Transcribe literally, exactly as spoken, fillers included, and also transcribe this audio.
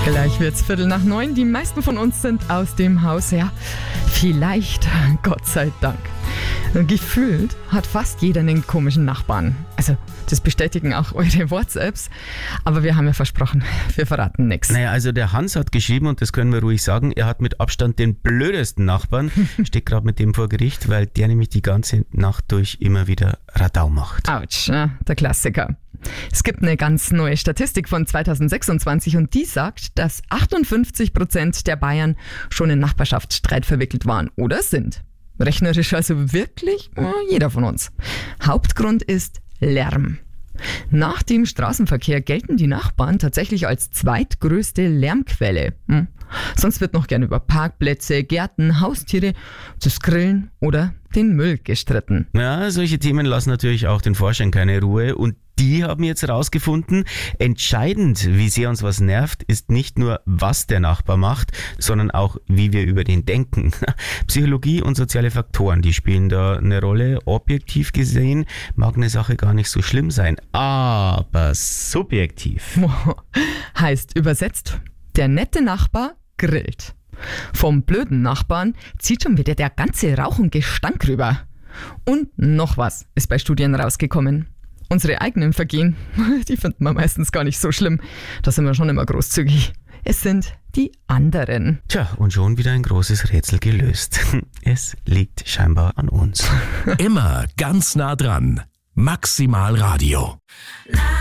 Gleich wird's Viertel nach neun. Die meisten von uns sind aus dem Haus. Ja, vielleicht, Gott sei Dank. Gefühlt hat fast jeder einen komischen Nachbarn. Also, das bestätigen auch eure WhatsApps. Aber wir haben ja versprochen, wir verraten nichts. Naja, also der Hans hat geschrieben, und das können wir ruhig sagen, er hat mit Abstand den blödesten Nachbarn. Steht gerade mit dem vor Gericht, weil der nämlich die ganze Nacht durch immer wieder Radau macht. Autsch, ja, der Klassiker. Es gibt eine ganz neue Statistik von zweitausendsechsundzwanzig und die sagt, dass achtundfünfzig Prozent der Bayern schon in Nachbarschaftsstreit verwickelt waren oder sind. Rechnerisch also wirklich äh, jeder von uns. Hauptgrund ist Lärm. Nach dem Straßenverkehr gelten die Nachbarn tatsächlich als zweitgrößte Lärmquelle. Hm. Sonst wird noch gern über Parkplätze, Gärten, Haustiere, das Grillen oder den Müll gestritten. Ja, solche Themen lassen natürlich auch den Forschern keine Ruhe, und die haben jetzt herausgefunden, entscheidend, wie sehr uns was nervt, ist nicht nur, was der Nachbar macht, sondern auch, wie wir über den denken. Psychologie und soziale Faktoren, die spielen da eine Rolle. Objektiv gesehen mag eine Sache gar nicht so schlimm sein, aber subjektiv. Heißt übersetzt, der nette Nachbar grillt. Vom blöden Nachbarn zieht schon wieder der ganze Rauch und Gestank rüber. Und noch was ist bei Studien rausgekommen. Unsere eigenen Vergehen, die finden wir meistens gar nicht so schlimm. Da sind wir schon immer großzügig. Es sind die anderen. Tja, und schon wieder ein großes Rätsel gelöst. Es liegt scheinbar an uns. Immer ganz nah dran. Maximal Radio.